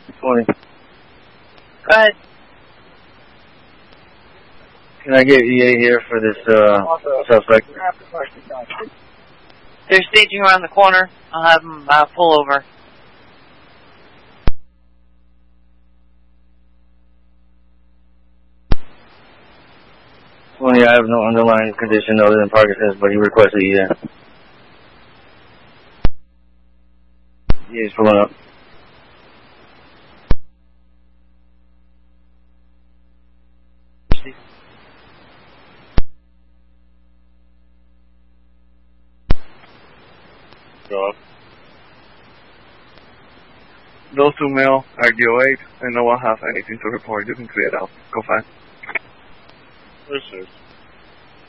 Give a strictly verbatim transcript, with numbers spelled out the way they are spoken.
twenty. Go ahead. Can I get E A here for this uh, suspect? They're staging around the corner. I'll have them uh, pull over. twenty, I have no underlying condition other than Parkinson's, but he requested E A. Yeah, he's pulling up. Go up. Those two male are D O eight, and no one has anything to report. You can clear it out. Go fast. This is